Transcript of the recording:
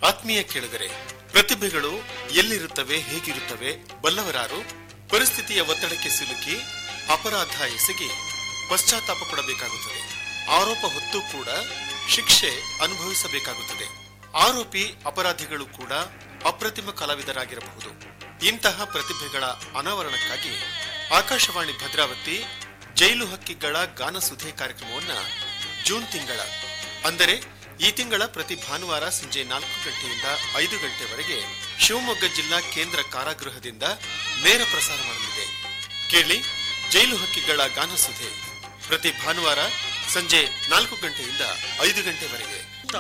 ಆತ್ಮೀಯ ಕೇಳುಗರೆ, ಪ್ರತಿಭೆಗಳು ಎಲ್ಲಿರುತ್ತವೆ, ಹೇಗಿರುತ್ತವೆ ಬಲ್ಲವರಾರು? ಪರಿಸ್ಥಿತಿಯ ಒತ್ತಡಕ್ಕೆ ಸಿಲುಕಿ ಅಪರಾಧ ಎಸಗಿ ಪಶ್ಚಾತ್ತಾಪ ಪಡಬೇಕಾಗುತ್ತದೆ. ಆರೋಪ ಹೊತ್ತು ಕೂಡ ಶಿಕ್ಷೆ ಅನುಭವಿಸಬೇಕಾಗುತ್ತದೆ. ಆರೋಪಿ ಅಪರಾಧಿಗಳು ಕೂಡ ಅಪ್ರತಿಮ ಕಲಾವಿದರಾಗಿರಬಹುದು. ಇಂತಹ ಪ್ರತಿಭೆಗಳ ಅನಾವರಣಕ್ಕಾಗಿ ಆಕಾಶವಾಣಿ ಭದ್ರಾವತಿ ಜೈಲು ಹಕ್ಕಿಗಳ ಗಾನಸುಧೆ ಕಾರ್ಯಕ್ರಮವನ್ನ ಜೂನ್ ತಿಂಗಳ ಅಂದರೆ ಈ ತಿಂಗಳ ಪ್ರತಿ ಭಾನುವಾರ ಸಂಜೆ 4 ಗಂಟೆಯಿಂದ 5 ಗಂಟೆವರೆಗೆ ಶಿವಮೊಗ್ಗ ಜಿಲ್ಲಾ ಕೇಂದ್ರ ಕಾರಾಗೃಹದಿಂದ ನೇರ ಪ್ರಸಾರ ಮಾಡಲಿದೆ. ಕೇಳಿ ಜೈಲು ಹಕ್ಕಿಗಳ ಗಾನಸುಧೆ ಪ್ರತಿ ಭಾನುವಾರ ಸಂಜೆ 4 ಗಂಟೆಯಿಂದ 5 ಗಂಟೆವರೆಗೆ.